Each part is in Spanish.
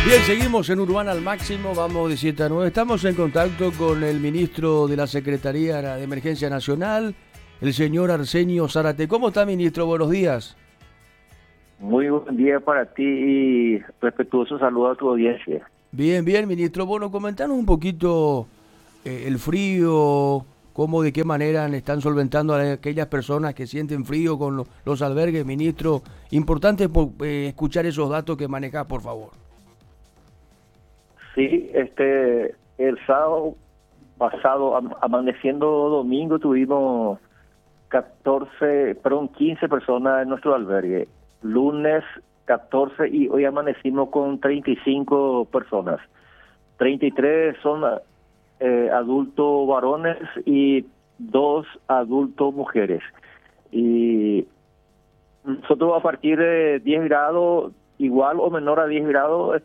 Bien, seguimos en Urbana al Máximo, vamos de 7 a 9. Estamos en contacto con el ministro de la Secretaría de Emergencia Nacional, el señor Arsenio Zárate. ¿Cómo está, ministro? Buenos días. Muy buen día para ti y respetuoso saludo a tu audiencia. Bien, bien, ministro. Bueno, comentanos un poquito el frío, cómo, de qué manera están solventando a aquellas personas que sienten frío con los albergues, ministro. Importante escuchar esos datos que manejás, por favor. Sí, el sábado pasado, amaneciendo domingo, tuvimos 15 personas en nuestro albergue. Lunes 14 y hoy amanecimos con 35 personas. 33 son adultos varones y 2 adultos mujeres. Y nosotros a partir de 10 grados, igual o menor a 10 grados,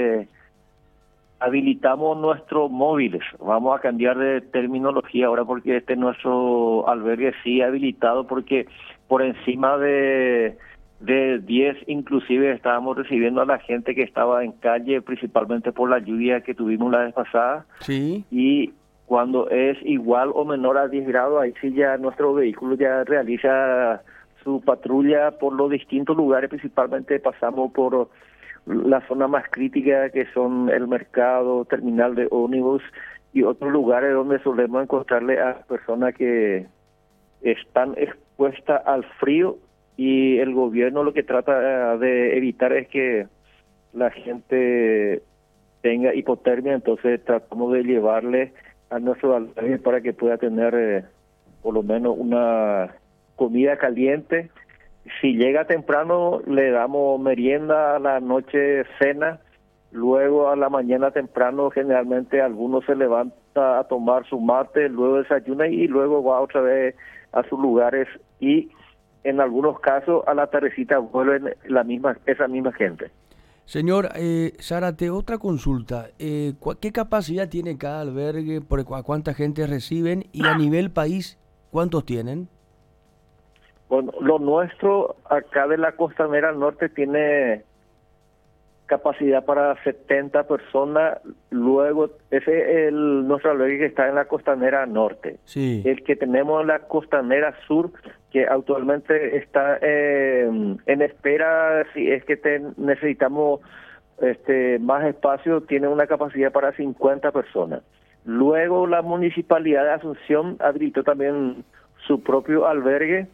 habilitamos nuestros móviles. Vamos a cambiar de terminología ahora porque nuestro albergue sí habilitado, porque por encima de 10 inclusive estábamos recibiendo a la gente que estaba en calle, principalmente por la lluvia que tuvimos la vez pasada. Sí. Y cuando es igual o menor a 10 grados, ahí sí ya nuestro vehículo ya realiza su patrulla por los distintos lugares. Principalmente pasamos por la zona más crítica, que son el mercado, terminal de ómnibus y otros lugares donde solemos encontrarle a personas que están expuestas al frío, y el gobierno lo que trata de evitar es que la gente tenga hipotermia. Entonces tratamos de llevarle a nuestro albergue para que pueda tener por lo menos una comida caliente. Si llega temprano, le damos merienda, a la noche cena, luego a la mañana temprano generalmente algunos se levanta a tomar su mate, luego desayuna y luego va otra vez a sus lugares, y en algunos casos a la tardecita vuelven esa misma gente. Señor Zárate, otra consulta. ¿Qué capacidad tiene cada albergue? ¿A cuánta gente reciben? Y a nivel país, ¿cuántos tienen? Bueno, lo nuestro acá de la Costanera Norte tiene capacidad para 70 personas. Luego, ese es nuestro albergue que está en la Costanera Norte. Sí. El que tenemos en la Costanera Sur, que actualmente está en espera, si es que necesitamos más espacio, tiene una capacidad para 50 personas. Luego, la Municipalidad de Asunción habilitó también su propio albergue,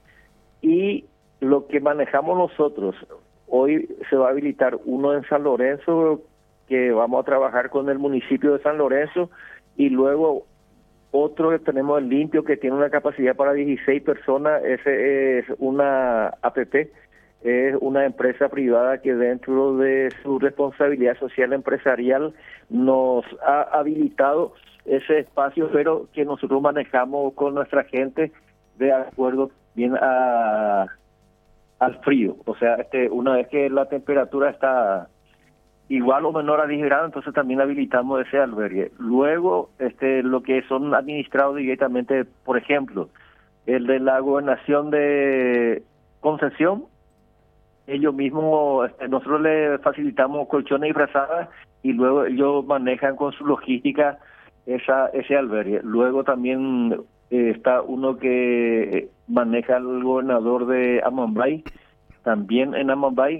y lo que manejamos nosotros, hoy se va a habilitar uno en San Lorenzo, que vamos a trabajar con el municipio de San Lorenzo, y luego otro que tenemos en Limpio, que tiene una capacidad para 16 personas. Ese es una APP, es una empresa privada que dentro de su responsabilidad social empresarial nos ha habilitado ese espacio, pero que nosotros manejamos con nuestra gente de acuerdo bien al frío. O sea, una vez que la temperatura está igual o menor a 10 grados, entonces también habilitamos ese albergue. Luego, lo que son administrados directamente, por ejemplo, el de la Gobernación de Concepción, ellos mismos, nosotros le facilitamos colchones y frazadas, y luego ellos manejan con su logística ese albergue. Luego también está uno que maneja el gobernador de Amambay, también en Amambay,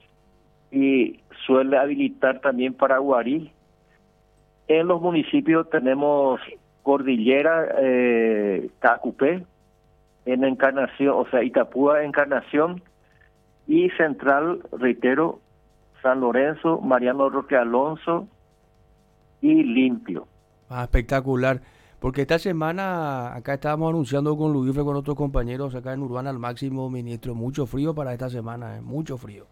y suele habilitar también para Guarí. En los municipios tenemos Cordillera, Cacupé, en Encarnación, o sea, Itapúa, Encarnación, y Central, reitero, San Lorenzo, Mariano Roque Alonso y Limpio. Espectacular. Porque esta semana acá estábamos anunciando con Luis, con otros compañeros acá en Urbana al Máximo, ministro, mucho frío para esta semana, mucho frío.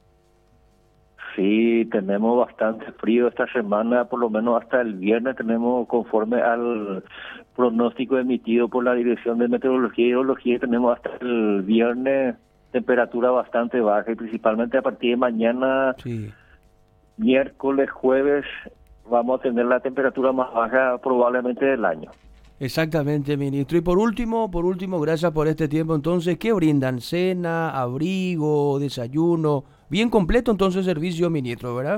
Sí, tenemos bastante frío esta semana, por lo menos hasta el viernes tenemos, conforme al pronóstico emitido por la Dirección de Meteorología y Hidrología, tenemos hasta el viernes temperatura bastante baja, y principalmente a partir de mañana, sí, miércoles, jueves, vamos a tener la temperatura más baja probablemente del año. Exactamente, ministro. Y por último, gracias por este tiempo. Entonces, ¿qué brindan? ¿Cena, abrigo, desayuno? Bien completo entonces el servicio, ministro, ¿verdad?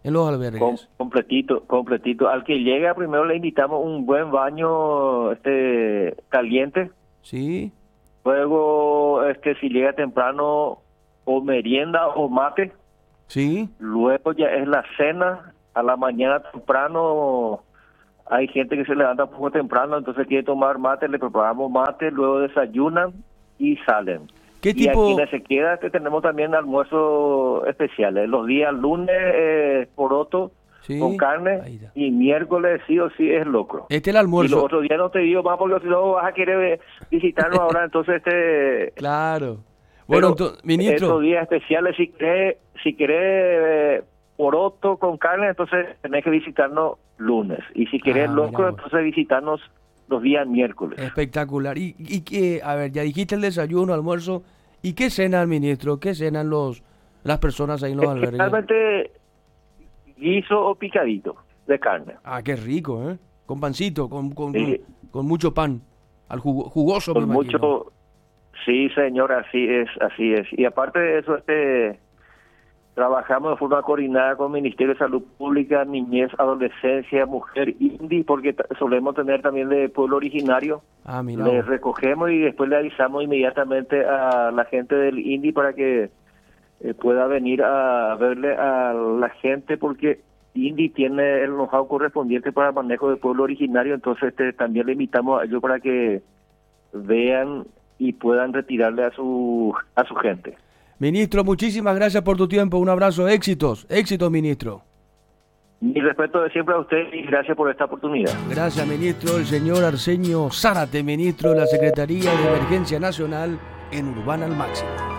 en los albergues. Completito. Al que llega primero le invitamos un buen baño caliente. Sí. Luego, si llega temprano, o merienda o mate. Sí. Luego ya es la cena. A la mañana temprano hay gente que se levanta un poco temprano, entonces quiere tomar mate, le preparamos mate, luego desayunan y salen. ¿Qué tipo? Y a quienes se queda tenemos también almuerzos especiales. Los días lunes, poroto Sí. con carne, y miércoles sí o sí es locro. Este es el almuerzo. Y los otros días no te digo más porque si no vas a querer visitarnos ahora, entonces Claro. Bueno, ministro. Estos días especiales, si querés poroto con carne, entonces tenés que visitarnos lunes. Y si querés locro, entonces visitarnos los días miércoles. Espectacular. Y que, a ver, ya dijiste el desayuno, almuerzo. ¿Y qué cena el ministro? ¿Qué cenan las personas ahí en los albergues? Realmente guiso o picadito de carne. Ah, qué rico, ¿eh? Con pancito, con mucho pan. Al jugoso, con me imagino. Mucho. Sí, señor, así es. Y aparte de eso, trabajamos de forma coordinada con el Ministerio de Salud Pública, Niñez, Adolescencia, Mujer, INDI, porque solemos tener también de pueblo originario. Mira. Le recogemos y después le avisamos inmediatamente a la gente del INDI para que pueda venir a verle a la gente, porque INDI tiene el know-how correspondiente para el manejo del pueblo originario, entonces también le invitamos a ellos para que vean y puedan retirarle a su gente. Ministro, muchísimas gracias por tu tiempo. Un abrazo. Éxitos, ministro. Mi respeto de siempre a usted y gracias por esta oportunidad. Gracias, ministro. El señor Arsenio Zárate, ministro de la Secretaría de Emergencia Nacional en Urbana al Máximo.